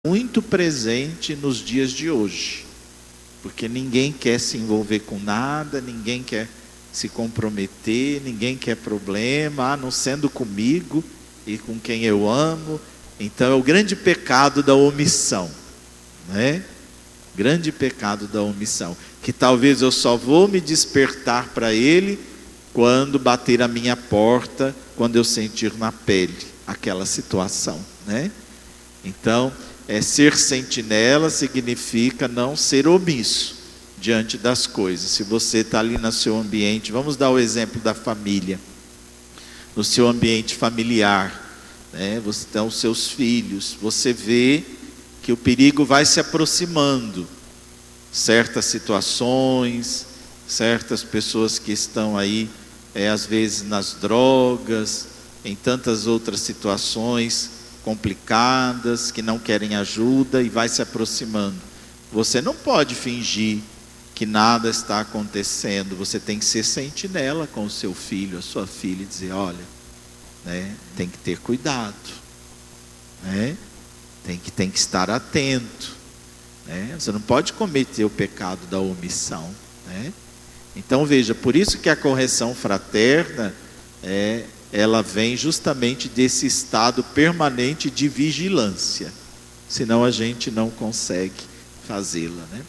muito presente nos dias de hoje, porque ninguém quer se envolver com nada, ninguém quer se comprometer, ninguém quer problema, não sendo comigo e com quem eu amo. Então é o grande pecado da omissão, né? Grande pecado da omissão, que talvez eu só vou me despertar para ele quando bater a minha porta, quando eu sentir na pele aquela situação, né? Então, ser sentinela significa não ser omisso diante das coisas. Se você está ali no seu ambiente, vamos dar o exemplo da família, no seu ambiente familiar, né? Você tem os seus filhos, você vê que o perigo vai se aproximando, certas situações, certas pessoas que estão aí, às vezes nas drogas, em tantas outras situações complicadas, que não querem ajuda, e vai se aproximando. Você não pode fingir que nada está acontecendo, você tem que ser sentinela com o seu filho, a sua filha, e dizer, olha, né, tem que ter cuidado, né? Tem que estar atento, né? Você não pode cometer o pecado da omissão, né? Então veja, por isso que a correção fraterna ela vem justamente desse estado permanente de vigilância, senão a gente não consegue fazê-la, né?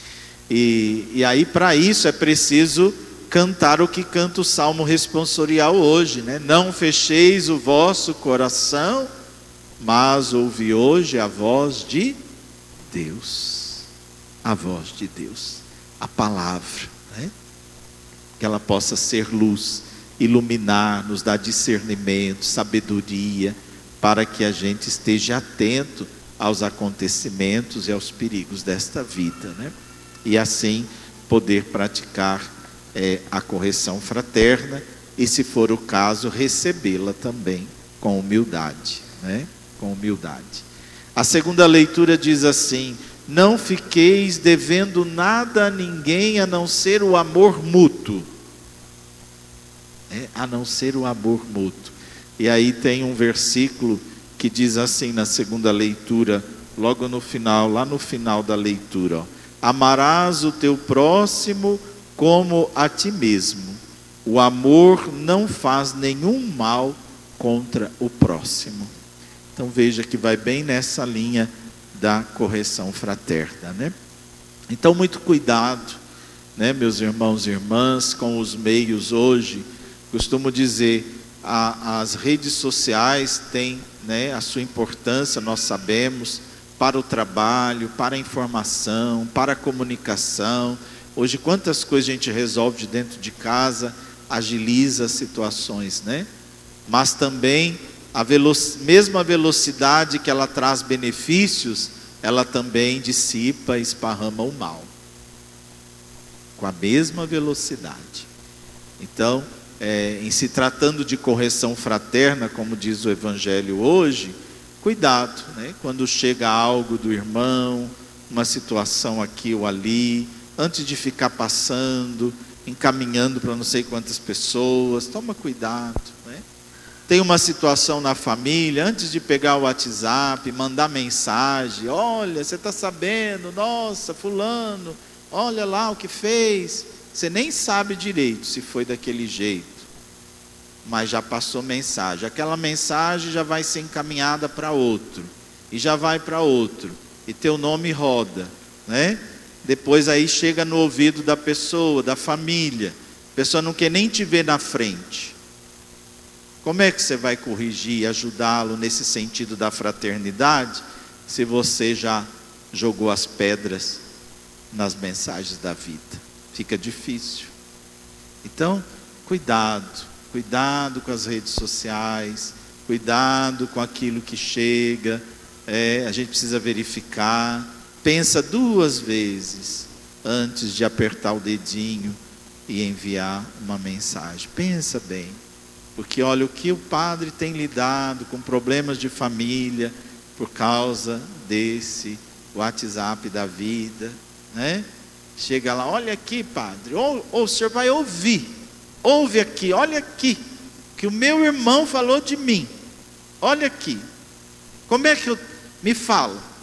E aí para isso é preciso cantar o que canta o Salmo responsorial hoje, né? Não fecheis o vosso coração, mas ouvi hoje a voz de Deus, a voz de Deus, a palavra, né? Que ela possa ser luz, iluminar, nos dar discernimento, sabedoria, para que a gente esteja atento aos acontecimentos e aos perigos desta vida, né? E assim poder praticar a correção fraterna, e se for o caso, recebê-la também com humildade, né? Com humildade. A segunda leitura diz assim: não fiqueis devendo nada a ninguém, a não ser o amor mútuo. A não ser o amor mútuo. E aí tem um versículo que diz assim na segunda leitura, logo no final, lá no final da leitura, ó: amarás o teu próximo como a ti mesmo. O amor não faz nenhum mal contra o próximo. Então veja que vai bem nessa linha da correção fraterna, né? Então muito cuidado, né, meus irmãos e irmãs, com os meios hoje. Costumo dizer, as redes sociais têm, né, a sua importância, nós sabemos, para o trabalho, para a informação, para a comunicação. Hoje quantas coisas a gente resolve de dentro de casa, agiliza as situações, né? Mas também mesmo a velocidade que ela traz benefícios, ela também dissipa e esparrama o mal, com a mesma velocidade. Então, em se tratando de correção fraterna, como diz o Evangelho hoje, cuidado, né? Quando chega algo do irmão, uma situação aqui ou ali, antes de ficar passando, encaminhando para não sei quantas pessoas, toma cuidado, né? Tem uma situação na família, antes de pegar o WhatsApp, mandar mensagem: olha, você está sabendo, nossa, fulano, olha lá o que fez. Você nem sabe direito se foi daquele jeito, mas já passou mensagem. Aquela mensagem já vai ser encaminhada para outro, e já vai para outro, e teu nome roda, né? Depois aí chega no ouvido da pessoa, da família, a pessoa não quer nem te ver na frente. Como é que você vai corrigir e ajudá-lo nesse sentido da fraternidade, se você já jogou as pedras nas mensagens da vida? Fica difícil. Então, cuidado com as redes sociais, cuidado com aquilo que chega, a gente precisa verificar, pensa 2 vezes antes de apertar o dedinho e enviar uma mensagem. Pensa bem, porque olha o que o padre tem lidado com problemas de família por causa desse WhatsApp da vida, né? Chega lá, olha aqui, padre, ou o senhor vai ouvir, ouve aqui, olha aqui, que o meu irmão falou de mim, olha aqui, como é que me fala?